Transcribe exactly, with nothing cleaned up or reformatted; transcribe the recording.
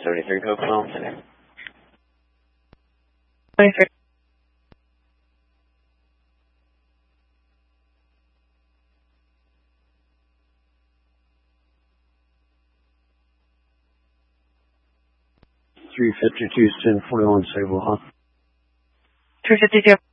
seventy-three, Coconut today. twenty-three. three fifty-two, ten forty-one, Sable, huh? three fifty-two.